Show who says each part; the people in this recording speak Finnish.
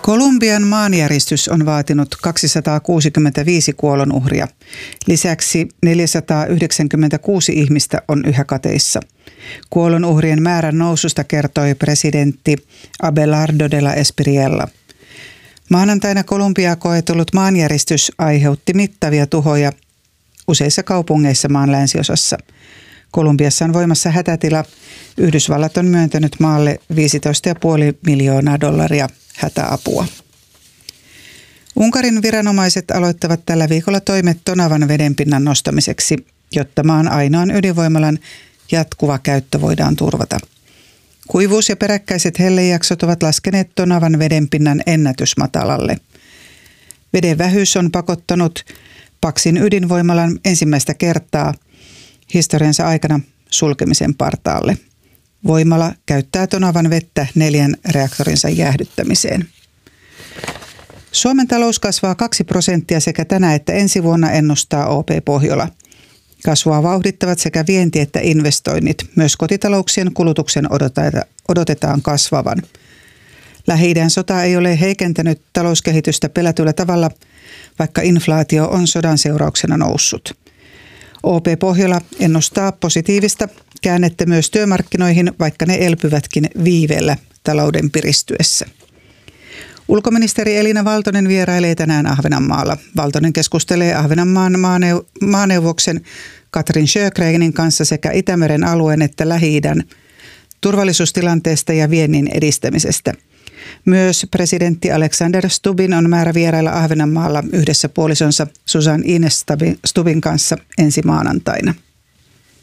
Speaker 1: Kolumbian maanjäristys on vaatinut 265 kuolonuhria. Lisäksi 496 ihmistä on yhä kateissa. Kuolonuhrien määrän noususta kertoi presidentti Abelardo de la Espriella. Maanantaina Kolumbiaa koetellut maanjäristys aiheutti mittavia tuhoja useissa kaupungeissa maan länsiosassa. Kolumbiassa on voimassa hätätila. Yhdysvallat on myöntänyt maalle $15,5 miljoonaa hätäapua. Unkarin viranomaiset aloittavat tällä viikolla toimet Tonavan vedenpinnan nostamiseksi, jotta maan ainoan ydinvoimalan jatkuva käyttö voidaan turvata. Kuivuus ja peräkkäiset hellejaksot ovat laskeneet Tonavan vedenpinnan ennätysmatalalle. Veden vähyys on pakottanut Paksin ydinvoimalan ensimmäistä kertaa historiansa aikana sulkemisen partaalle. Voimala käyttää Tonavan vettä 4 reaktorinsa jäähdyttämiseen. Suomen talous kasvaa 2% sekä tänä että ensi vuonna, ennustaa OP Pohjola. Kasvua vauhdittavat sekä vienti että investoinnit. Myös kotitalouksien kulutuksen odotetaan kasvavan. Lähi-idän sota ei ole heikentänyt talouskehitystä pelätyllä tavalla, vaikka inflaatio on sodan seurauksena noussut. OP Pohjola ennustaa positiivista käännettä myös työmarkkinoihin, vaikka ne elpyvätkin viiveellä talouden piristyessä. Ulkoministeri Elina Valtonen vierailee tänään Ahvenanmaalla. Valtonen keskustelee Ahvenanmaan maaneuvoksen Katrin Sjögrenin kanssa sekä Itämeren alueen että Lähi-idän turvallisuustilanteesta ja viennin edistämisestä. Myös presidentti Alexander Stubbin on määrä vierailla Ahvenanmaalla yhdessä puolisonsa Susan Ines Stubbin kanssa ensi maanantaina.